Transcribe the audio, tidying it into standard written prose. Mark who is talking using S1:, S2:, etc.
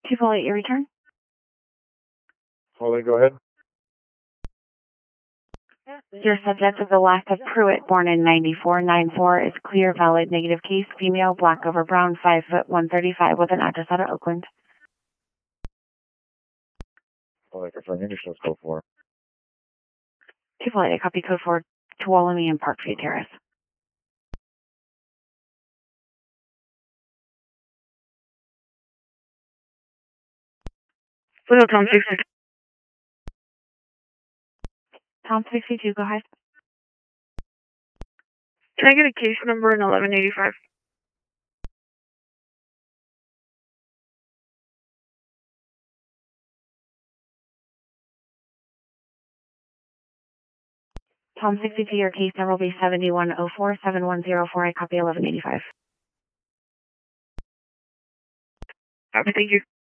S1: 248, your return.
S2: Holly, go ahead.
S1: Your subject of the lack of Pruitt, born in 9494, is clear, valid, negative case, female, black over brown, 5 foot 135, with an address out of Oakland.
S2: Holly, confirm English, let's go for.
S1: 248, copy code for Tuolumne and Parkview Terrace.
S3: Little Tom 62.
S1: Tom 62, go ahead.
S3: Can I get a case number in 1185?
S1: Tom 62, your case number will be 71047104. I copy 1185.
S3: Thank you.